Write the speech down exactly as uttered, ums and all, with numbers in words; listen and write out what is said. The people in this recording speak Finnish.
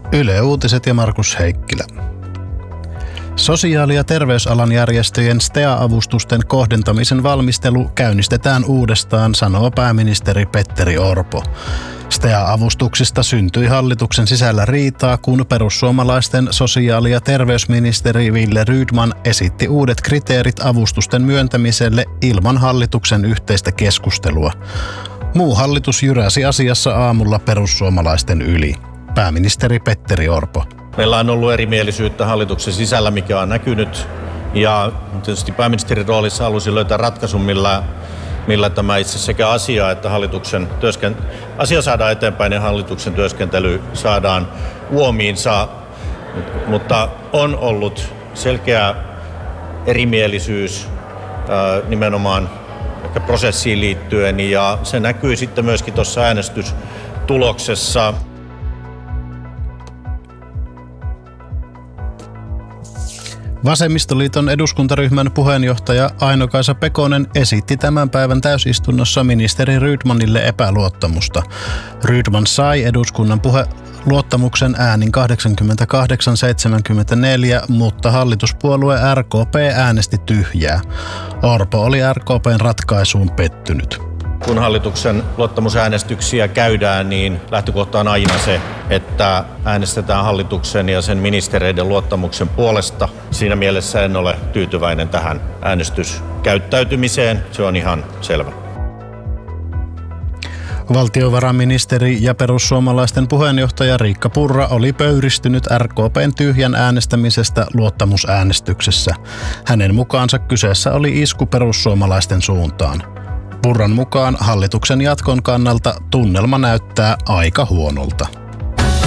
Yle Uutiset ja Markus Heikkilä. Sosiaali- ja terveysalan järjestöjen S T E A-avustusten kohdentamisen valmistelu käynnistetään uudestaan, sanoo pääministeri Petteri Orpo. S T E A-avustuksista syntyi hallituksen sisällä riitaa, kun perussuomalaisten sosiaali- ja terveysministeri Wille Rydman esitti uudet kriteerit avustusten myöntämiselle ilman hallituksen yhteistä keskustelua. Muu hallitus jyräsi asiassa aamulla perussuomalaisten yli. Pääministeri Petteri Orpo. Meillä on ollut erimielisyyttä hallituksen sisällä, mikä on näkynyt. Ja tietysti pääministerin roolissa halusin löytää ratkaisun, millä, millä tämä itse sekä asia että hallituksen työsken... asia saadaan eteenpäin ja hallituksen työskentely saadaan uomiinsa. Mutta on ollut selkeä erimielisyys ää, nimenomaan ehkä prosessiin liittyen ja se näkyy sitten myöskin tuossa äänestystuloksessa. Vasemmistoliiton eduskuntaryhmän puheenjohtaja Aino-Kaisa Pekonen esitti tämän päivän täysistunnossa ministeri Rydmanille epäluottamusta. Rydman sai eduskunnan puhe luottamuksen äänin kahdeksankymmentäkahdeksan seitsemänkymmentäneljä, mutta hallituspuolue R K P äänesti tyhjää. Orpo oli R K P:n ratkaisuun pettynyt. Kun hallituksen luottamusäänestyksiä käydään, niin lähtökohta on aina se, että äänestetään hallituksen ja sen ministereiden luottamuksen puolesta. Siinä mielessä en ole tyytyväinen tähän äänestyskäyttäytymiseen. Se on ihan selvä. Valtiovarainministeri ja perussuomalaisten puheenjohtaja Riikka Purra oli pöyristynyt R K P:n tyhjän äänestämisestä luottamusäänestyksessä. Hänen mukaansa kyseessä oli isku perussuomalaisten suuntaan. Purran mukaan hallituksen jatkon kannalta tunnelma näyttää aika huonolta.